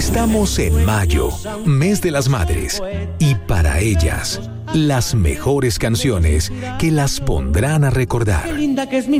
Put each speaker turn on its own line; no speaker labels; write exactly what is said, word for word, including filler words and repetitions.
Estamos en mayo, mes de las madres, y para ellas, las mejores canciones que las pondrán a recordar.
Qué linda que es mi